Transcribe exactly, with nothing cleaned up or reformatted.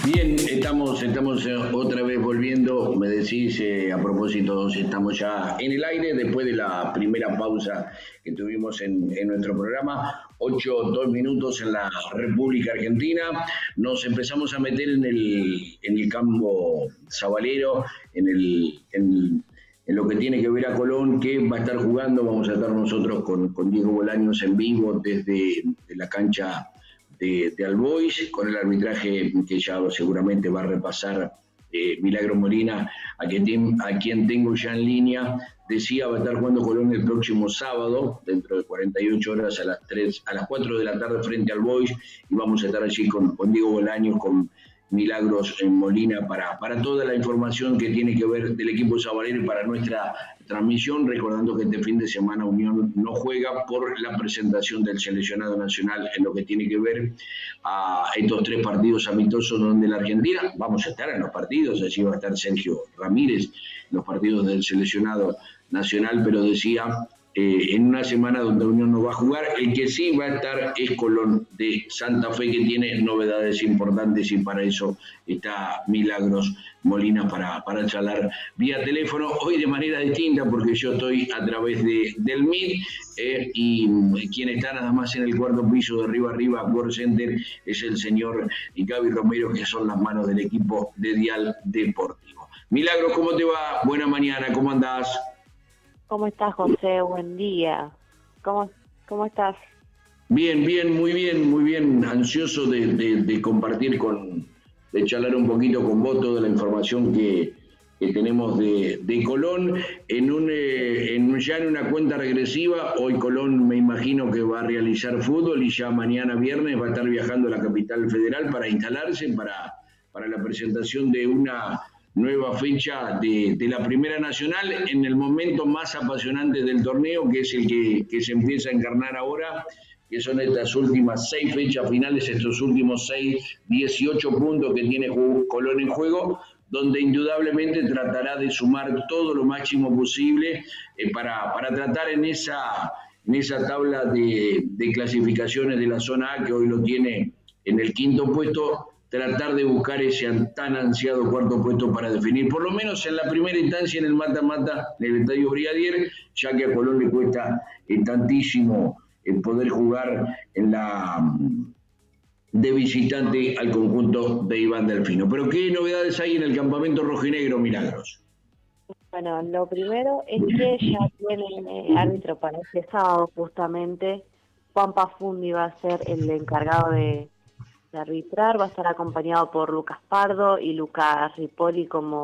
Bien, estamos, estamos eh, otra vez volviendo, me decís, eh, a propósito, estamos ya en el aire después de la primera pausa que tuvimos en, en nuestro programa, ocho, dos minutos en la República Argentina, nos empezamos a meter en el, en el campo sabalero, en, el, en, en lo que tiene que ver a Colón, que va a estar jugando, vamos a estar nosotros con, con Diego Bolaños en vivo desde de la cancha de, de Albois, con el arbitraje que ya seguramente va a repasar eh, Milagro Molina, a quien, a quien tengo ya en línea. Decía, va a estar jugando Colón el próximo sábado, dentro de cuarenta y ocho horas, a las tres, a las cuatro de la tarde frente al Boys, y vamos a estar allí con, con Diego Bolaños, con Milagros en Molina, para, para toda la información que tiene que ver del equipo sabalero y para nuestra transmisión, recordando que este fin de semana Unión no juega por la presentación del seleccionado nacional en lo que tiene que ver a estos tres partidos amistosos donde la Argentina, vamos a estar en los partidos, allí va a estar Sergio Ramírez, los partidos del seleccionado nacional, pero decía, eh, en una semana donde Unión no va a jugar, el que sí va a estar es Colón de Santa Fe, que tiene novedades importantes, y para eso está Milagros Molina para, para charlar vía teléfono, hoy de manera distinta porque yo estoy a través de, del M I D, eh, y quien está nada más en el cuarto piso de arriba arriba, World Center, es el señor Gaby Romero, que son las manos del equipo de Dial Deportivo. Milagros, ¿cómo te va? Buena mañana, ¿cómo andás? ¿Cómo estás, José? Buen día. ¿Cómo, cómo estás? Bien, bien, muy bien, muy bien. Ansioso de, de, de compartir con, de charlar un poquito con vos toda la información que, que tenemos de, de Colón. En un, eh, en, ya en una cuenta regresiva, hoy Colón me imagino que va a realizar fútbol y ya mañana viernes va a estar viajando a la capital federal para instalarse, para, para la presentación de una nueva fecha de, de la Primera Nacional en el momento más apasionante del torneo, que es el que, que se empieza a encarnar ahora, que son estas últimas seis fechas finales, estos últimos seis, dieciocho puntos que tiene Colón en juego, donde indudablemente tratará de sumar todo lo máximo posible eh, para, para tratar en esa, en esa tabla de, de clasificaciones de la zona A, que hoy lo tiene en el quinto puesto, tratar de buscar ese tan ansiado cuarto puesto para definir, por lo menos en la primera instancia, en el mata-mata del Estadio Brigadier, ya que a Colón le cuesta eh, tantísimo el poder jugar en la de visitante al conjunto de Iván Delfino. Pero ¿qué novedades hay en el campamento rojinegro, Milagros? Bueno, lo primero es que ya tienen eh, árbitro para este sábado, justamente. Juan Pafundi va a ser el encargado de, de arbitrar, va a estar acompañado por Lucas Pardo y Lucas Ripoli como